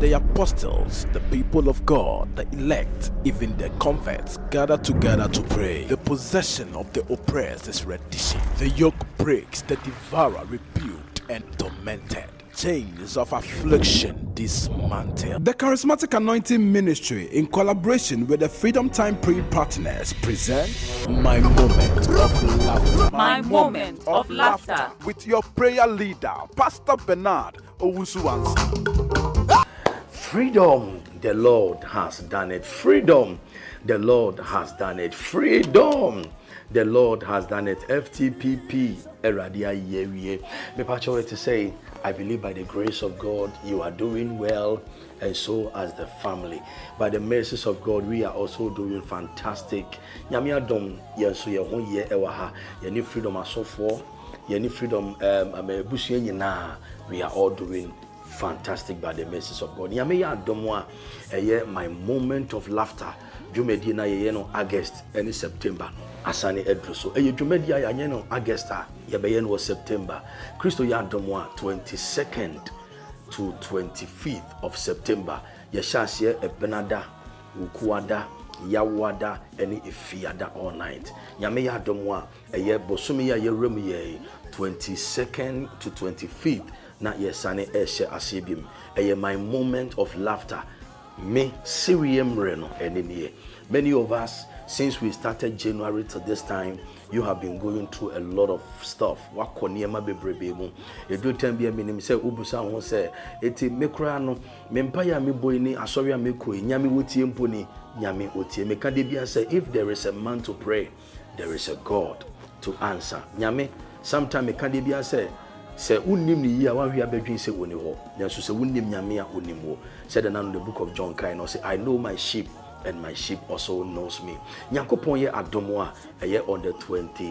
The apostles, the people of God, the elect, even the converts gather together to pray. The possession of the oppressed is reddition. The yoke breaks, the devourer rebuked and tormented. Chains of affliction dismantled. The Charismatic Anointing Ministry, in collaboration with the Freedom Time Prayer Partners, present My Moment of Laughter. My Moment of Laughter. With your prayer leader, Pastor Bernard Owusu-Ansah. Freedom, the Lord has done it. Freedom, the Lord has done it. Freedom, the Lord has done it. FTPP, Eradia Yewie. Me pacho to say, I believe by the grace of God, you are doing well, and so as the family. By the mercies of God, we are also doing fantastic. Nyame adom yenso ye ho ye ewaha. Ye ni freedom asofo, ye ni freedom amebusu nyina. We are all doing fantastic by the mercies of God. Nyame ya adom a my moment of laughter. Jumedi na ye no August and September. Asani edruso. Jumedi ya no August ye be no September. Christo ya adom 22nd to 25th of September. Ye shasye ebenada, ukuada, yawada, any ifiada all night. Nyame ya adom ye bosumi ya ye remu ye 22nd to 25th. Na yesane eshe asibim. My moment of laughter. Me Syrian reno enemy. Many of us, since we started January to this time, you have been going through a lot of stuff. Wakoniema bebrebe. Edu tembia minim say ubusa ho say eti mekura no mempaya me boyni asoria mekoi nyame wotie mponi nyame otie meka de bia say if there is a man to pray, there is a God to answer. Nyame sometime meka de bia say unnim ni yi a wanhwe abadwin se woni ho nanso se unnim nyame a onim ho said in the book of John kind no say I know my sheep and my sheep also knows me. Nyankopon ye adomo a on the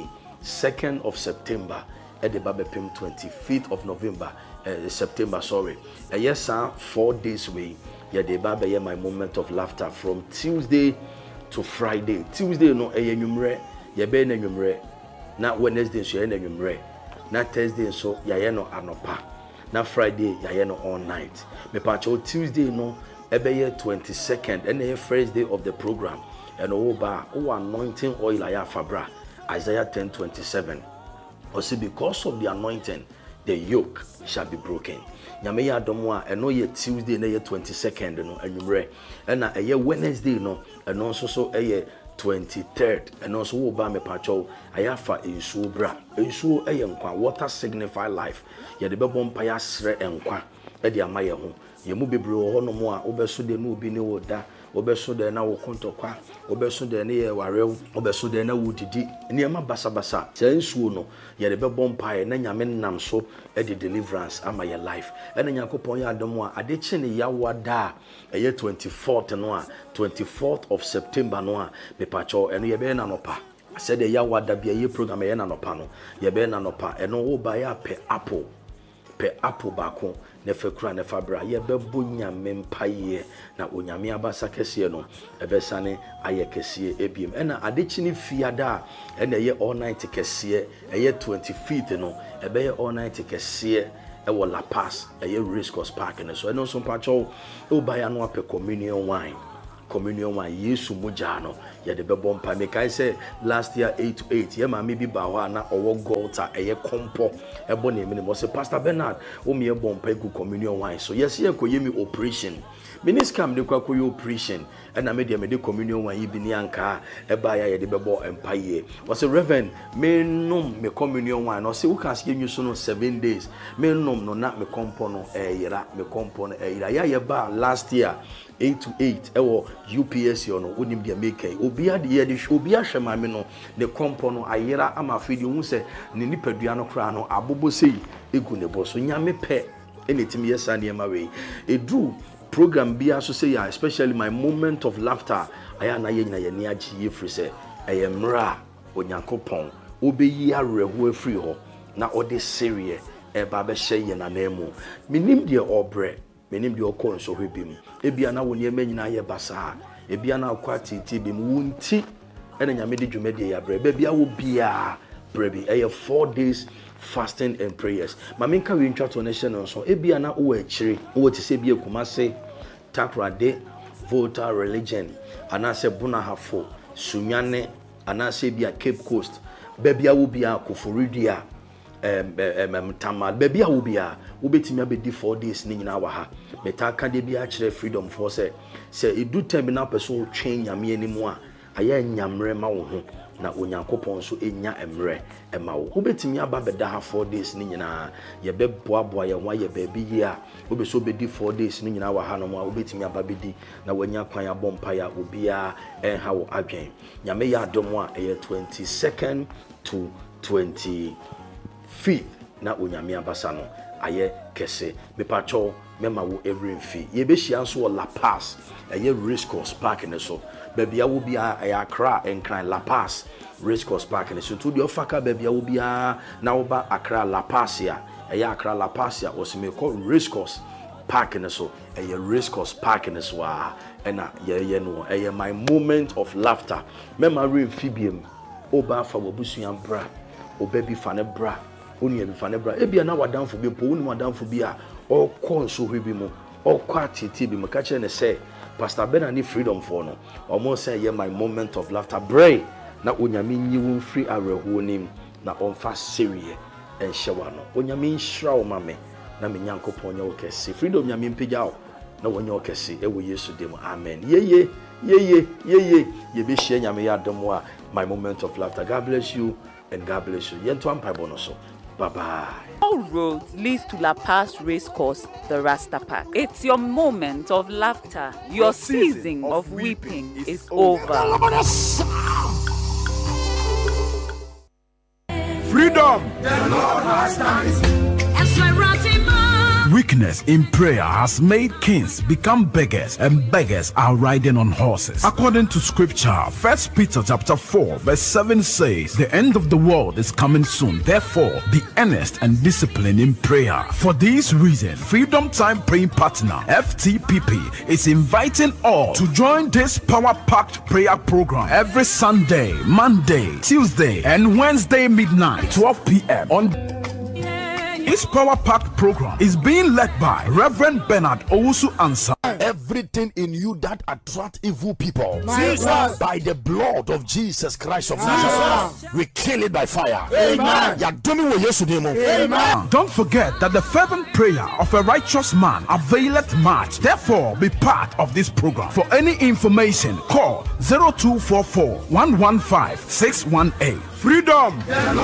22nd of September at the babepim 25th of November September sorry yes sir 4 days way ye the baba ye my moment of laughter from Tuesday to Friday. Tuesday no nwumre ye be na nwumre na Wednesday so ye na nwumre na Thursday so yaye no anopa na Friday yaye no all night me pacho Tuesday no ebeye 22nd and the first day of the program and oba anointing oil aya fabra Isaiah 10:27 also because of the anointing the yoke shall be broken. Nyame ya adomo a eno ye Tuesday na ye 22nd no anwumre na eye Wednesday no eno so eye 23rd and also oba me pacho ayafa ensuo bra ensuo enkwa water signify life ye de bebo mpa ya sre enkwa e de amaye ho ye mu bebre ho no mo a obeso de no obi ne woda obeso de na wo kontokwa obeso de ne ye warew obeso de na wodidi ne ma basabasa se ensuo no ye de bebo mpa ye na nyame nam so e de deliverance ama ye life e na Yakopon ya adom a ade chi ne yawada eye 24th no a 24th of September no a me pacho eno ye be na nopa said the yawada bia ye program ye na nopa no ye be na nopa eno wo ba ya pe apple bako ne fekura ne fabra ye bebo nyame mpaye na onyame abasa kese no ebesane aye kese ebiem ena adechi ne fiada ena ye all night kese eye 25th no ebe ye all night kese ewo La Paz eye Race Course Park ne so eno so pacho o ba ya no ape communion wine Yesu mujano ya de bebo mpa me kai say last year 8 to 8 ye ma me bi ba ho na owo Golta eye kompo ebo na emi mo say Pastor Bernard o me ebo mpa ku communion wine so yes ye koye me operation miniscam de kwa koye operation na me de communion wine bi ni anka e ba ya ye de bebo mpa ye o say Reverend me nom me communion wine no say wo kan se nyu so no 7 days me nom no na me kompo no yira me kompo no yira ya ye ba last year 8 to 8 ewo UPS yo no onim dia make obi ade ye de obi ahwe ma me no ne kompo no ayira ama afidi hu se ne nipadua no kra no abobo sei egu ne bo so nyame pe enetimi yesa ne ma we edu program bia so say especially my moment of laughter aya na ye nyina ye ne agi ye free se eyemra onyankopon obeyi areho afri ho na ode serie e ba be hye ye na nemu minim de obre menim de okon so hwebim ebia na woni emanyina ye basa ebia na akwati tibim wunti ene nyame de dwumade ya bre bia wo bia brebi 4 days fasting and prayers. Maminka we intro to nation also. Ebia na uwe chiri. Uwe ti se bi Kumase, Takrade, Volta Religion, anase Bunahafo, Sunyane, anase bia Cape Coast, Bebia ubia Kufuridia, Tamal, Bebia ubia, ubetimi abedi 4 days ni nyina wa ha. Metaka de bia chire freedom for say edu terminal person train nyame animu a aye nyamre ma wo ho na onyankopon so enya emre ema wo ubetimi aba beda ha 4 days ni nyina ye beboaboa ye ho ye baabi yi a obeso bedi 4 days ni nyina wa ha no mo ubetimi aba bedi na wanya kwan abompa ya obia enha wo adwen nyame ya adom a 22nd to 25th na onyame abasa no aye kese mepacho mema wo every fee ye be hia so La Paz aye race course park ne so baby a wo bia Accra enkran La Paz race course park ne so to the ofaka baby a wo bia na wo ba Accra La Paz ya aye Accra La Paz ya was me call race course park ne so aye race course park ne so na ye no aye my moment of laughter mema refibiem oba fa wo busuan bra obabi fa ne bra oni ebi fa ne bra ebia na wadanfo bi po oni wadanfo bi a okọ nso hwebi mu okọ atiti bi mu ka kire ne say Pastor Ben and freedom for no almost say yeah my moment of laughter pray na onyame nyiwu free areho nim na onfa serie en hyewa no onyame nhira wo mame na me nyankopon nya wo kese freedom nyame mpegya wo na wonya wo kese ewo Yesu dem amen ye be hye nyame ya dom a my moment of laughter. God bless you and God bless you yento ampa bono so. Bye-bye. All roads leads to La Paz Race Course, the Rasta Park. It's your moment of laughter. Your season of weeping is over. Freedom! The Lord has done it. Weakness in prayer has made kings become beggars, and beggars are riding on horses. According to scripture, 1 Peter chapter 4 verse 7 says, the end of the world is coming soon. Therefore, be earnest and disciplined in prayer. For this reason, Freedom Time Praying Partner, FTPP, is inviting all to join this power-packed prayer program every Sunday, Monday, Tuesday, and Wednesday midnight, 12 p.m. on this power-packed program is being led by Reverend Bernard Owusu Ansah. Everything in you that attract evil people, by the blood of Jesus Christ of Nazareth, we kill it by fire. Amen. Don't forget that the fervent prayer of a righteous man availeth much. Therefore, be part of this program. For any information, call 0244 115 618. Freedom!